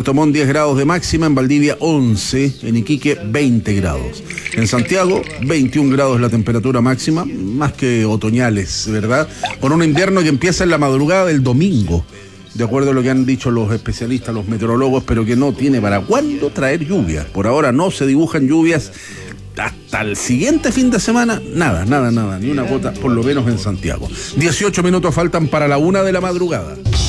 Puerto Montt 10 grados de máxima, en Valdivia 11, en Iquique 20 grados. En Santiago 21 grados la temperatura máxima, más que otoñales, ¿verdad? Con un invierno que empieza en la madrugada del domingo, de acuerdo a lo que han dicho los especialistas, los meteorólogos, pero que no tiene para cuándo traer lluvias. Por ahora no se dibujan lluvias. Hasta el siguiente fin de semana, nada, ni una gota, por lo menos en Santiago. 18 minutos faltan para la 1 de la madrugada.